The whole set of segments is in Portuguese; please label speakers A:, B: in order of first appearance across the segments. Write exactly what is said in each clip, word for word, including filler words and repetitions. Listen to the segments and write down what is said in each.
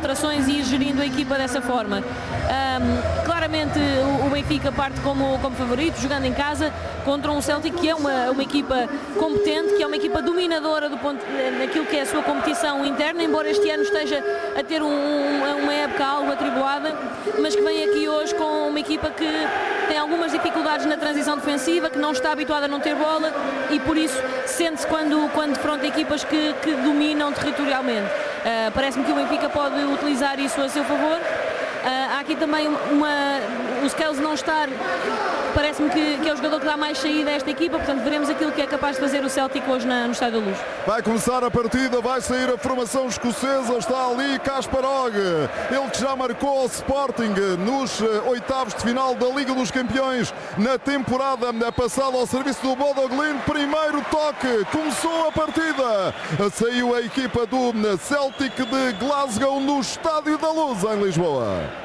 A: alterações e ir gerindo a equipa dessa forma. Um, claramente o, o Benfica parte como, como favorito, jogando em casa contra um Celtic que é uma, uma equipa competente, que é uma equipa dominadora do ponto, naquilo que é a sua competição interna, embora este ano esteja a ter um, um, uma época algo atribulada, mas que vem aqui hoje com uma equipa que tem algumas dificuldades na transição defensiva, que não está habituada a não ter bola e por isso sente-se quando, quando defronta equipas que, que dominam territorialmente. Uh, parece-me que o Benfica pode utilizar isso a seu favor. Uh, há aqui também uma, o Skeles não estar, parece-me que, que é o jogador que dá mais saída a esta equipa, portanto veremos aquilo que é capaz de fazer o Celtic hoje na, no Estádio da Luz.
B: Vai começar a partida, vai sair a formação escocesa, está ali Kasparov, ele que já marcou ao Sporting nos oitavos de final da Liga dos Campeões na temporada passada ao serviço do Bodo Glimt. Primeiro toque, começou a partida, saiu a equipa do Celtic de Glasgow no Estádio da Luz em Lisboa.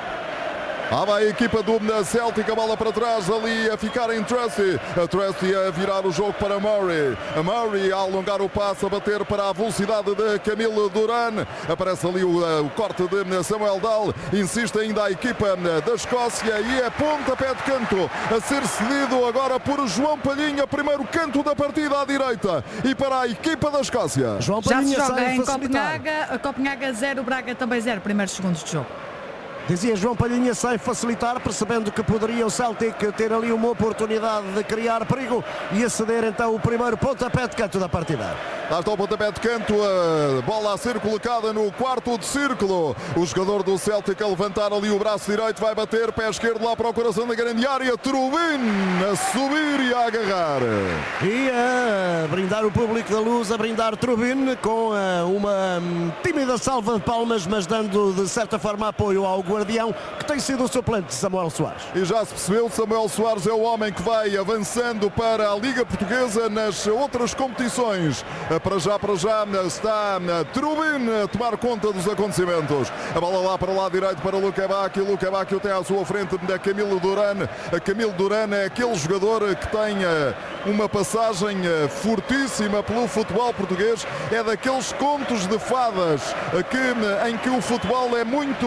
B: Ah, vai a equipa do Celtic, a bola para trás, ali a ficar em Trusty. A Trusty a virar o jogo para Murray. A Murray a alongar o passo, a bater para a velocidade de Camille Duran. Aparece ali o, o corte de Samuel Dahl. Insiste ainda a equipa da Escócia e é pontapé de canto a ser cedido agora por João Palhinha. Primeiro canto da partida à direita e para a equipa da Escócia.
C: João Palhinha já se joga em Copenhaga. Copenhaga zero, Braga também zero. Primeiros segundos de jogo. Dizia João Palhinha, sem facilitar, percebendo que poderia o Celtic ter ali uma oportunidade de criar perigo e aceder então o primeiro pontapé de canto da partida.
B: Lá está o pontapé de canto, a bola a ser colocada no quarto de círculo. O jogador do Celtic a levantar ali o braço direito, vai bater, pé esquerdo lá para o coração da grande área. Trubin a subir e a agarrar.
C: E a brindar o público da Luz, a brindar Trubin com uma tímida salva de palmas, mas dando de certa forma apoio ao guardião que tem sido o suplente Samuel Soares.
B: E já se percebeu, Samuel Soares é o homem que vai avançando para a Liga Portuguesa nas outras competições. Para já, para já está Trubin a tomar conta dos acontecimentos. A bola lá para o lado direito para Luka Bacchio. Luka Bacchio tem à sua frente da Camilo Duran. A Camilo Duran é aquele jogador que tem uma passagem fortíssima pelo futebol português. É daqueles contos de fadas que, em que o futebol é muito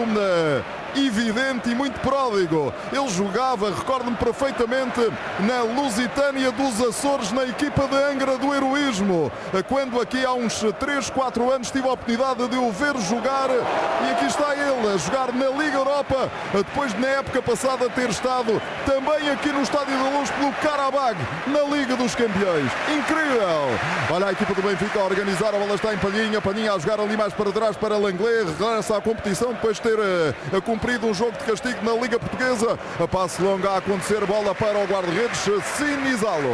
B: evidente e muito pródigo. Ele jogava, recordo-me perfeitamente, na Lusitânia dos Açores, na equipa de Angra do Heroísmo, quando aqui há uns três, quatro anos tive a oportunidade de o ver jogar e aqui está ele a jogar na Liga Europa, depois de na época passada ter estado também aqui no Estádio da Luz pelo Karabag na Liga dos Campeões. Incrível! Olha a equipa do Benfica a organizar, a bola está em Palhinha, Palhinha a jogar ali mais para trás para Langlais, regressa à competição depois de ter a, a cumprido um jogo de castigo na Liga Portuguesa. A passe longa a acontecer, bola para o guarda-redes Sinizalo.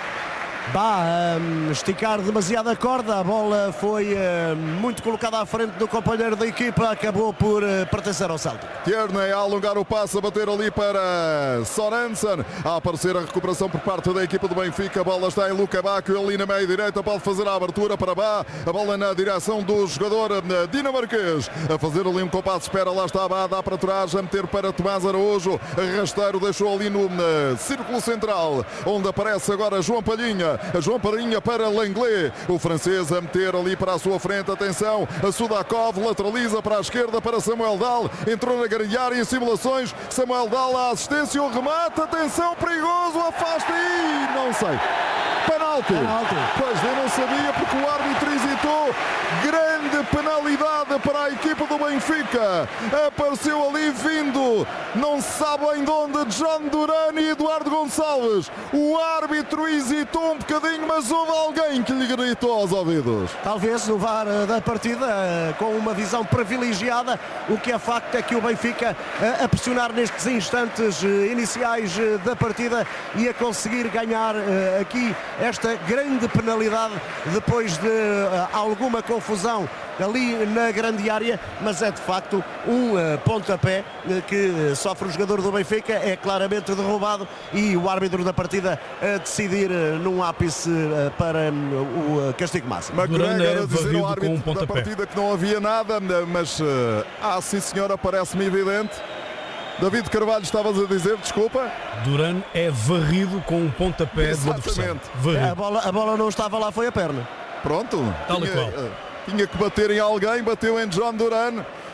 C: Vá um, esticar demasiado a corda, a bola foi uh, muito colocada à frente do companheiro da equipa, acabou por uh, pertencer ao Celtic.
B: Tierney a alongar o passo, a bater ali para Sorensen, a aparecer a recuperação por parte da equipa do Benfica. A bola está em Luka Bacchio ali na meia direita, pode fazer a abertura para Bá, a bola na direção do jogador dinamarquês, a fazer ali um compasso de espera, lá está Bá, dá para trás, a meter para Tomás Araújo, rasteiro deixou ali no uh, círculo central, onde aparece agora João Palhinha. A João Palhinha para Langlais, o francês a meter ali para a sua frente, atenção, a Sudakov lateraliza para a esquerda para Samuel Dahl, entrou na grande área em simulações, Samuel Dahl a assistência, o remate, atenção, perigoso, afasta e não sei. Penalti. Penalti. Pois eu não sabia porque o árbitro hesitou. Grande penalidade para a equipa do Benfica. Apareceu ali vindo, não se sabe em onde, John Duran e Eduardo Gonçalves. O árbitro hesitou um bocadinho, mas houve alguém que lhe gritou aos ouvidos.
C: Talvez no V A R da partida, com uma visão privilegiada, o que é facto é que o Benfica a pressionar nestes instantes iniciais da partida e a conseguir ganhar aqui esta grande penalidade depois de alguma confusão ali na grande área, mas é de facto um uh, pontapé uh, que sofre o jogador do Benfica, é claramente derrubado e o árbitro da partida a decidir uh, num ápice uh, para um, o uh, castigo máximo.
B: McGregor a dizer ao árbitro um da partida que não havia nada, mas uh, ah sim senhora, parece-me evidente. David Carvalho, estavas a dizer, desculpa.
D: Duran é varrido com um pontapé do adversário.
C: A bola, a bola não estava lá, foi a perna.
B: Pronto.
D: Tal e qual.
B: Uh, Tinha que bater em alguém, bateu em John Duran